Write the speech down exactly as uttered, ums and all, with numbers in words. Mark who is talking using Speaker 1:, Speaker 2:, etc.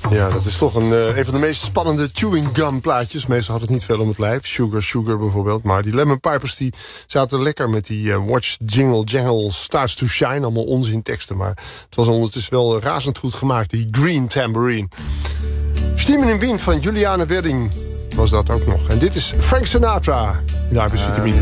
Speaker 1: Ja, dat is toch een, uh, een van de meest spannende chewing gum plaatjes. Meestal had het niet veel om het lijf. Sugar, Sugar bijvoorbeeld. Maar die Lemon Pipers die zaten lekker met die uh, Watch Jingle Jangle Starts to Shine. Allemaal onzin teksten. Maar het was ondertussen wel razend goed gemaakt. Die Green Tambourine. Stimmen in Wind van Juliane Wedding was dat ook nog. En dit is Frank Sinatra. Daar is vitamine.